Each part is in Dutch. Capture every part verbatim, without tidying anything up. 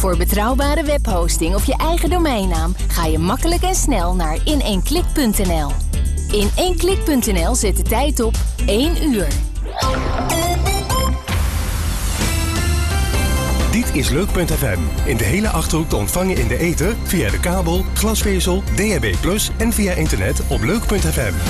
Voor betrouwbare webhosting of je eigen domeinnaam ga je makkelijk en snel naar in één klik punt n l. in één klik punt n l zet de tijd op één uur. Dit is Leuk punt f m. In de hele Achterhoek te ontvangen in de ether, via de kabel, glasvezel, D A B plus en via internet op Leuk punt f m.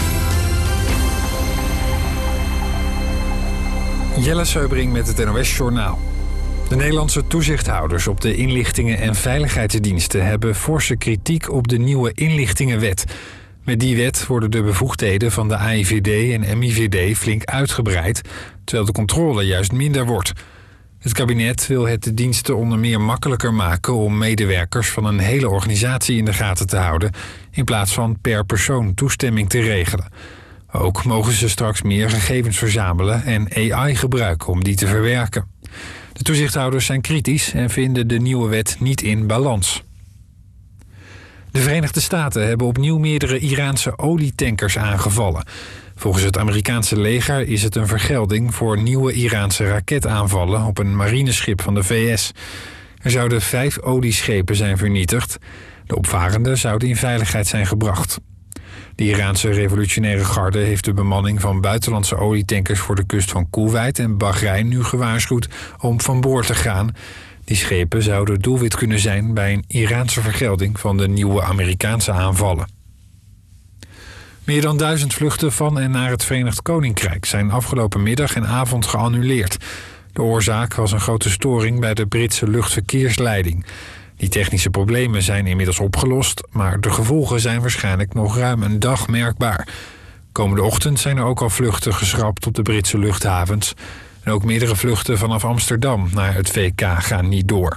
Jelle Seubring met het N O S-journaal. De Nederlandse toezichthouders op de inlichtingen- en veiligheidsdiensten hebben forse kritiek op de nieuwe inlichtingenwet. Met die wet worden de bevoegdheden van de A I V D en M I V D flink uitgebreid, terwijl de controle juist minder wordt. Het kabinet wil het de diensten onder meer makkelijker maken om medewerkers van een hele organisatie in de gaten te houden, in plaats van per persoon toestemming te regelen. Ook mogen ze straks meer gegevens verzamelen en A I gebruiken om die te verwerken. De toezichthouders zijn kritisch en vinden de nieuwe wet niet in balans. De Verenigde Staten hebben opnieuw meerdere Iraanse olietankers aangevallen. Volgens het Amerikaanse leger is het een vergelding voor nieuwe Iraanse raketaanvallen op een marineschip van de V S. Er zouden vijf olieschepen zijn vernietigd. De opvarenden zouden in veiligheid zijn gebracht. De Iraanse revolutionaire garde heeft de bemanning van buitenlandse olietankers voor de kust van Koeweit en Bahrein nu gewaarschuwd om van boord te gaan. Die schepen zouden doelwit kunnen zijn bij een Iraanse vergelding van de nieuwe Amerikaanse aanvallen. Meer dan duizend vluchten van en naar het Verenigd Koninkrijk zijn afgelopen middag en avond geannuleerd. De oorzaak was een grote storing bij de Britse luchtverkeersleiding. Die technische problemen zijn inmiddels opgelost, maar de gevolgen zijn waarschijnlijk nog ruim een dag merkbaar. Komende ochtend zijn er ook al vluchten geschrapt op de Britse luchthavens. En ook meerdere vluchten vanaf Amsterdam naar het V K gaan niet door.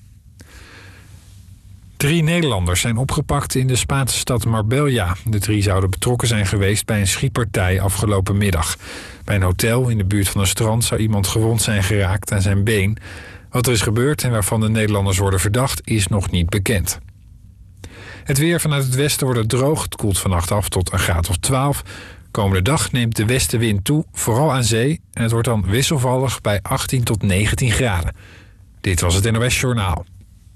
Drie Nederlanders zijn opgepakt in de Spaanse stad Marbella. De drie zouden betrokken zijn geweest bij een schietpartij afgelopen middag. Bij een hotel in de buurt van een strand zou iemand gewond zijn geraakt aan zijn been. Wat er is gebeurd en waarvan de Nederlanders worden verdacht is nog niet bekend. Het weer vanuit het westen wordt het droog. Het koelt vannacht af tot een graad of twaalf. Komende dag neemt de westenwind toe, vooral aan zee. En het wordt dan wisselvallig bij achttien tot negentien graden. Dit was het N O S-journaal.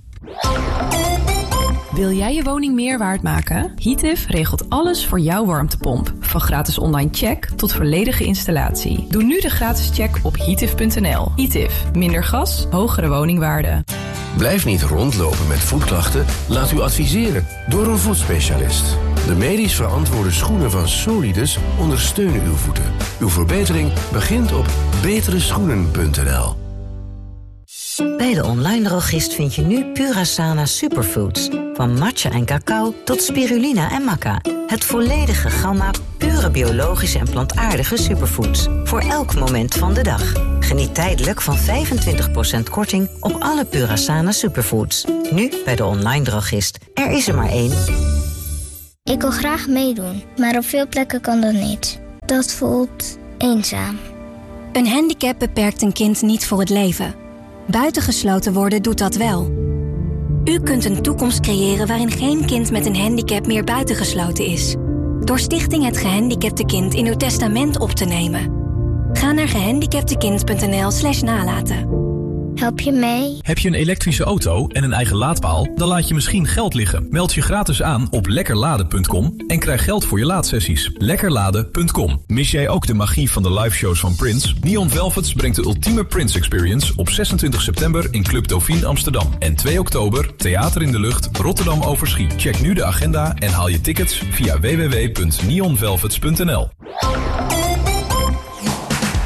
Wil jij je woning meer waard maken? Heatif regelt alles voor jouw warmtepomp. Van gratis online check tot volledige installatie. Doe nu de gratis check op heatif punt n l. Heatif. Minder gas, hogere woningwaarde. Blijf niet rondlopen met voetklachten. Laat u adviseren door een voetspecialist. De medisch verantwoorde schoenen van Solidus ondersteunen uw voeten. Uw verbetering begint op betere schoenen punt n l. Bij de online drogist vind je nu Purasana Superfoods. Van matcha en cacao tot spirulina en maca. Het volledige gamma pure biologische en plantaardige superfoods. Voor elk moment van de dag. Geniet tijdelijk van vijfentwintig procent korting op alle Purasana Superfoods. Nu bij de online drogist. Er is er maar één. Ik wil graag meedoen, maar op veel plekken kan dat niet. Dat voelt eenzaam. Een handicap beperkt een kind niet voor het leven. Buitengesloten worden doet dat wel. U kunt een toekomst creëren waarin geen kind met een handicap meer buitengesloten is. Door Stichting Het Gehandicapte Kind in uw testament op te nemen. Ga naar gehandicaptekind punt n l slash nalaten. Help je mee? Heb je een elektrische auto en een eigen laadpaal? Dan laat je misschien geld liggen. Meld je gratis aan op lekkerladen punt com en krijg geld voor je laadsessies. lekkerladen punt com. Mis jij ook de magie van de liveshows van Prince? Neon Velvets brengt de ultieme Prince Experience op zesentwintig september in Club Dauphine Amsterdam. En twee oktober Theater in de Lucht Rotterdam Overschie. Check nu de agenda en haal je tickets via w w w punt neon velvets punt n l.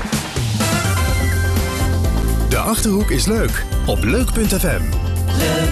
De Achterhoek is leuk op Leuk punt f m.